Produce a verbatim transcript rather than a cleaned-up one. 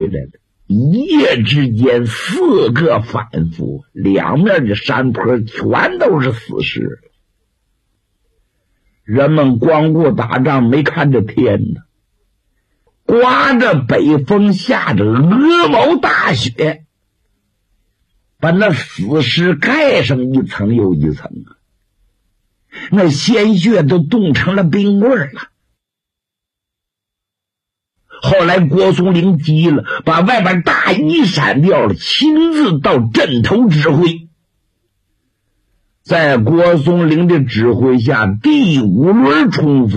来了。一夜之间，四个反复，两面的山坡全都是死尸。人们光顾打仗，没看着天呢。刮着北风，下着鹅毛大雪，把那死尸盖上一层又一层啊！那鲜血都冻成了冰棍了。后来郭松龄急了，把外边大衣闪掉了，亲自到阵头指挥。在郭松龄的指挥下，第五轮冲锋